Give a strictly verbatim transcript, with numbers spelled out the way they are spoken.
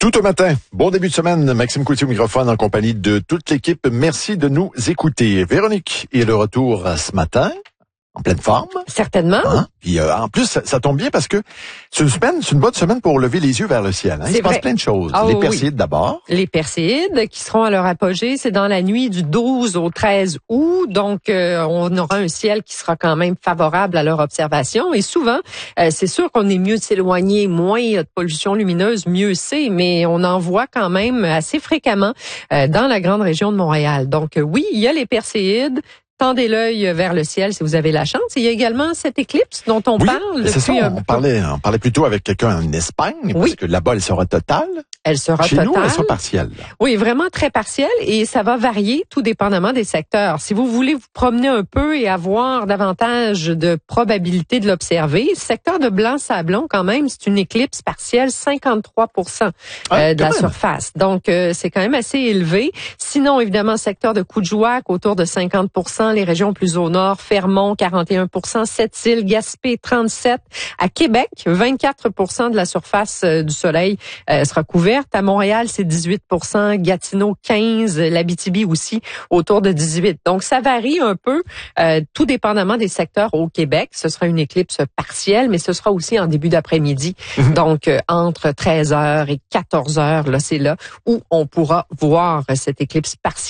Tout au matin. Bon début de semaine. Maxime Coutier au microphone en compagnie de toute l'équipe. Merci de nous écouter. Véronique est de retour ce matin. En pleine forme. Certainement. Hein? Puis euh, en plus, ça, ça tombe bien parce que c'est une semaine, c'est une bonne semaine pour lever les yeux vers le ciel. Hein? Il se passe plein de choses. Oh, les oui. Perséides d'abord. Les Perséides qui seront à leur apogée, c'est dans la nuit du douze au treize août. Donc, euh, on aura un ciel qui sera quand même favorable à leur observation. Et souvent, euh, c'est sûr qu'on est mieux de s'éloigner, moins il y a de pollution lumineuse, mieux c'est. Mais on en voit quand même assez fréquemment euh, dans la grande région de Montréal. Donc, euh, oui, il y a les Perséides. Tendez l'œil vers le ciel si vous avez la chance. Et il y a également cette éclipse dont on oui, parle. C'est ça, un... on parlait, on parlait plutôt avec quelqu'un en Espagne, oui. parce que là-bas, elle sera totale. Elle sera Chez totale. nous, elle sera partielle. Là. Oui, vraiment très partielle et ça va varier tout dépendamment des secteurs. Si vous voulez vous promener un peu et avoir davantage de probabilité de l'observer, secteur de Blanc-Sablon, quand même, c'est une éclipse partielle, cinquante-trois pour cent ah, euh, de la même. surface. Donc, euh, c'est quand même assez élevé. Sinon, évidemment, secteur de Coudjouac, autour de cinquante pour cent. Les régions plus au nord, Fermont, quarante et un pour cent. Sept-Îles, Gaspé, trente-sept pour cent. À Québec, vingt-quatre pour cent de la surface euh, du soleil euh, sera couverte. À Montréal, c'est dix-huit pour cent, Gatineau quinze, l'Abitibi aussi autour de dix-huit. Donc ça varie un peu, euh, tout dépendamment des secteurs au Québec. Ce sera une éclipse partielle, mais ce sera aussi en début d'après-midi. Mm-hmm. Donc euh, entre treize heures et quatorze heures, là c'est là où on pourra voir cette éclipse partielle.